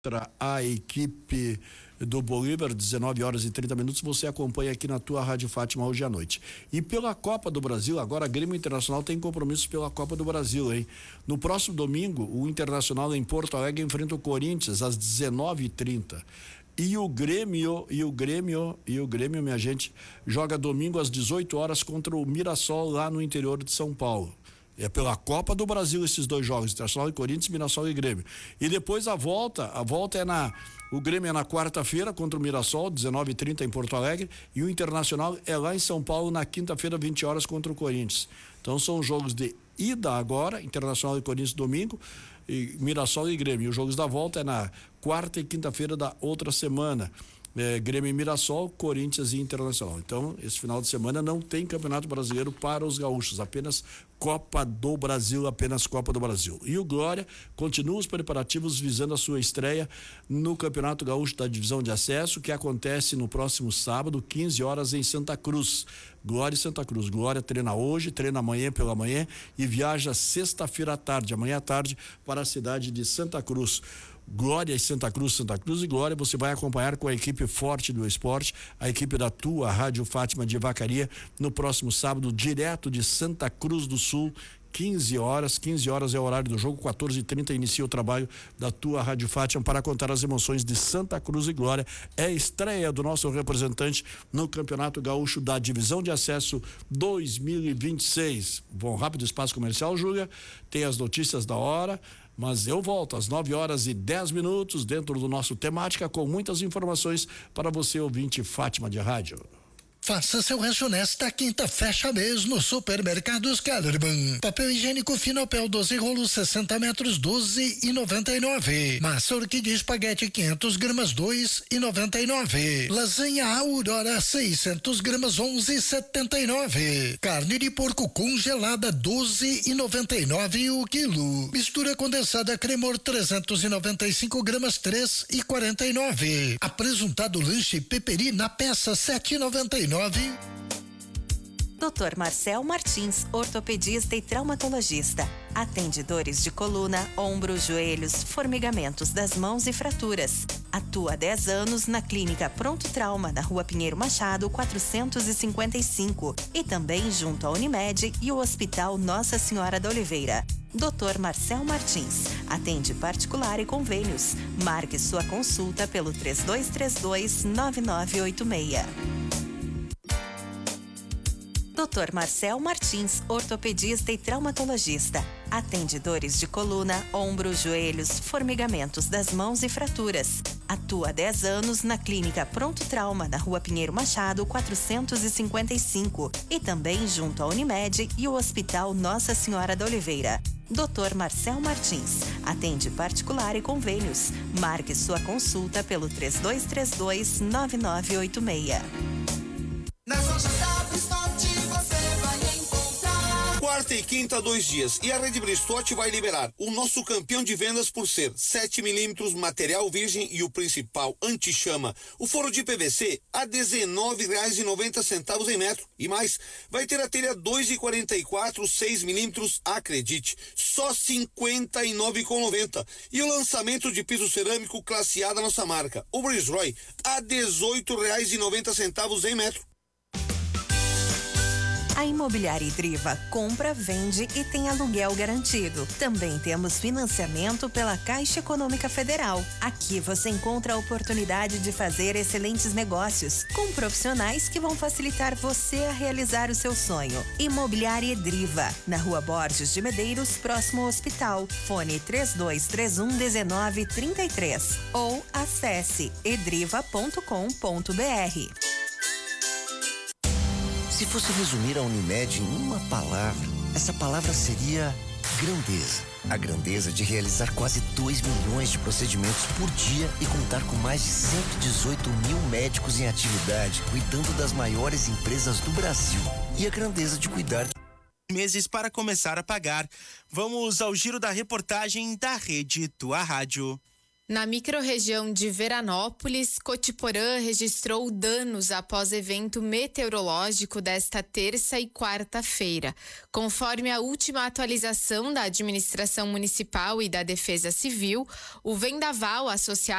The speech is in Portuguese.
A equipe do Bolívar, 19 horas e 30 minutos, você acompanha aqui na tua Rádio Fátima hoje à noite. E pela Copa do Brasil, agora a Grêmio Internacional tem compromissos pela Copa do Brasil, hein? No próximo domingo, o Internacional em Porto Alegre enfrenta o Corinthians às 19h30. E o Grêmio, minha gente, joga domingo às 18 horas contra o Mirassol lá no interior de São Paulo. É pela Copa do Brasil esses dois jogos, Internacional e Corinthians, Mirassol e Grêmio. E depois a volta o Grêmio é na quarta-feira contra o Mirassol, 19h30 em Porto Alegre, e o Internacional é lá em São Paulo na quinta-feira, 20 horas contra o Corinthians. Então são jogos de ida agora, Internacional e Corinthians domingo, e Mirassol e Grêmio. E os jogos da volta é na quarta e quinta-feira da outra semana. Grêmio e Mirassol, Corinthians e Internacional. Então, esse final de semana não tem Campeonato Brasileiro para os gaúchos, apenas Copa do Brasil, apenas Copa do Brasil. E o Glória continua os preparativos visando a sua estreia no Campeonato Gaúcho da Divisão de Acesso, que acontece no próximo sábado, 15 horas em Santa Cruz. Glória e Santa Cruz. Glória treina hoje, treina amanhã pela manhã e viaja sexta-feira à tarde, amanhã à tarde, para a cidade de Santa Cruz. Glória e Santa Cruz e Glória, você vai acompanhar com a equipe forte do esporte, a equipe da tua Rádio Fátima de Vacaria, no próximo sábado, direto de Santa Cruz do Sul, 15 horas é o horário do jogo, 14h30 inicia o trabalho da tua Rádio Fátima para contar as emoções de Santa Cruz e Glória. É a estreia do nosso representante no Campeonato Gaúcho da Divisão de Acesso 2026. Bom, rápido espaço comercial, Júlia, tem as notícias da hora, mas eu volto às 9 horas e 10 minutos dentro do nosso Temática com muitas informações para você, ouvinte Fátima de Rádio. Faça seu rancho nesta quinta, fecha mês no Supermercados Kellerman. Papel higiênico Finopel 12 rolos 60 metros 12,99. Massa orquídea espaguete 500 gramas 2,99. Lasanha Aurora 600 gramas 11,79. Carne de porco congelada 12,99 o quilo. Mistura condensada Cremor 395 gramas 3,49. Apresentado lanche Peperi na peça 7,99. Dr. Marcel Martins, ortopedista e traumatologista. Atende dores de coluna, ombro, joelhos, formigamentos das mãos e fraturas. Atua há 10 anos na Clínica Pronto Trauma, na Rua Pinheiro Machado, 455. E também junto à Unimed e o Hospital Nossa Senhora da Oliveira. Dr. Marcel Martins. Atende particular e convênios. Marque sua consulta pelo 3232-9986. Dr. Marcel Martins, ortopedista e traumatologista. Atende dores de coluna, ombro, joelhos, formigamentos das mãos e fraturas. Atua há 10 anos na Clínica Pronto Trauma, na Rua Pinheiro Machado, 455. E também junto à Unimed e o Hospital Nossa Senhora da Oliveira. Dr. Marcel Martins. Atende particular e convênios. Marque sua consulta pelo 3232-9986. Nas lojas da Bristote você vai encontrar quarta e quinta 2 dias e a Rede Bristote vai liberar o nosso campeão de vendas por ser 7mm material virgem e o principal anti-chama, o forro de PVC a R$19,90 em metro e mais, vai ter a telha 2,44 6mm, acredite, só R$59,90 e o lançamento de piso cerâmico classe A da nossa marca, o Brisroy, a R$18,90 em metro. A Imobiliária Idriva compra, vende e tem aluguel garantido. Também temos financiamento pela Caixa Econômica Federal. Aqui você encontra a oportunidade de fazer excelentes negócios com profissionais que vão facilitar você a realizar o seu sonho. Imobiliária Idriva, na Rua Borges de Medeiros, próximo ao hospital. Fone 3231-1933 ou acesse edriva.com.br. Se fosse resumir a Unimed em uma palavra, essa palavra seria grandeza. A grandeza de realizar quase 2 milhões de procedimentos por dia e contar com mais de 118 mil médicos em atividade, cuidando das maiores empresas do Brasil. E a grandeza de cuidar meses para começar a pagar. Vamos ao giro da reportagem da Rede Tua Rádio. Na microrregião de Veranópolis, Cotiporã registrou danos após evento meteorológico desta terça e quarta-feira. Conforme a última atualização da Administração Municipal e da Defesa Civil, o vendaval associado